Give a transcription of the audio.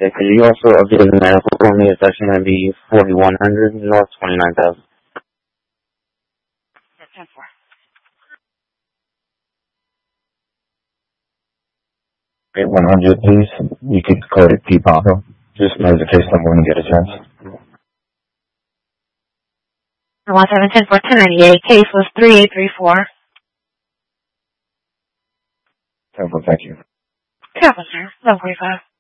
Yeah, could you also update the medical for me? It's actually going to be 4100 North 29,000. 10-4. 100, please. You could code it P. Papa. Just as the case number when you get a chance. 17-4-1098. Case was 3834. Temple, thank you. Careful, sir. 1145.